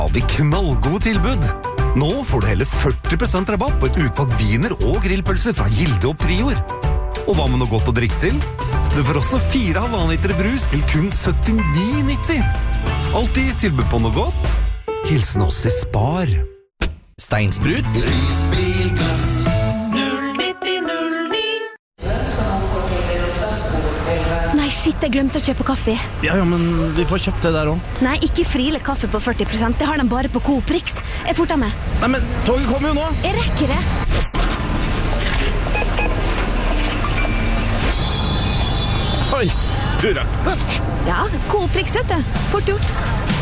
har vi knallgode tilbud. Nå får du hele 40% rabatt på et utvalgt viner og grillpølser fra Gilde og Prior. Og hva med noe godt å drikke til? Du får også 4,5 liter brus til kun 79,90. Alltid tilbud på noe godt. Hilsen oss i Spar. Steinsprut. Risbilglass. 09009. Nei, shit, jeg glemte å kjøpe kaffe. Ja, men vi får kjøpt det der også. Nei, ikke Friele kaffe på 40%. Det har de bare på Coop Rix. Jeg forter meg. Nei, men toget kommer jo nå. Jeg rekker det. Oi, du rakk det. Ja, Coop Rix, vet du. Fort gjort.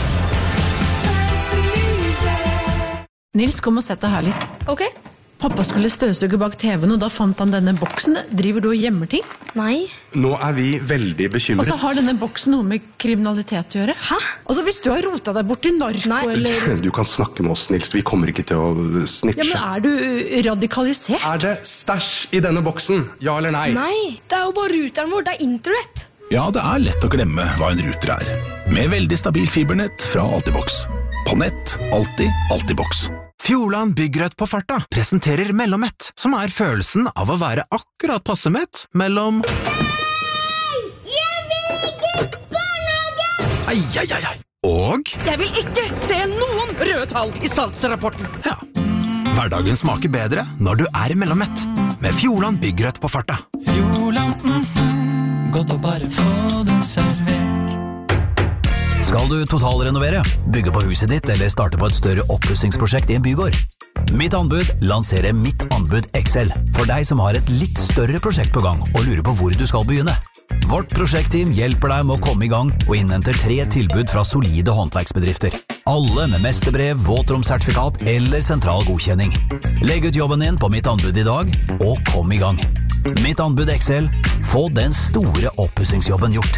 Nils, kom og sett deg her litt. Ok. Pappa skulle støvsuge bak TV-en, og da fant han denne boksen. Driver du og gjemmer ting? Nei. Nå er vi veldig Og bekymret. så har denne boksen noe med kriminalitet å gjøre. Hæ? Altså, hvis du har rotet deg bort til narko, Nei. eller... Du kan snakke med oss, Nils. Vi kommer ikke til å snitche. Ja, men er du radikalisert? Er det stæsj i denne boksen? Ja eller nei? Nei, det er jo bare ruteren vår, det er internett. Ja, det er lett å glemme hva en router er. Med veldig stabil fibernett fra Altibox. På nett, alltid Altibox. Fjordland Byggrødt på farta presenterer Mellommett, som er følelsen av å være akkurat passe mett mellom... Jeg vil ikke barnehage! Ai. Og... Jeg vil ikke se noen røde tall i salgsrapporten. Ja, hverdagen smaker bedre når du er Mellommett. Med Fjordland Byggrødt på farta. Fjordland, godt å bare få det servert. Skal du totalrenovere, bygge på huset ditt eller starte på et større oppussingsprosjekt i en bygård? Mitt anbud lanserer Mitt anbud XL for deg som har et litt større prosjekt på gang og lurer på hvor du skal begynne. Vårt prosjektteam hjelper deg med å komme i gang og innhenter 3 tilbud fra solide håndverksbedrifter. Alle med mesterbrev, våtromsertifikat eller sentral godkjenning. Legg ut jobben din på Mitt anbud i dag, og kom i gang. Mitt anbud XL. Få den store oppussingsjobben gjort.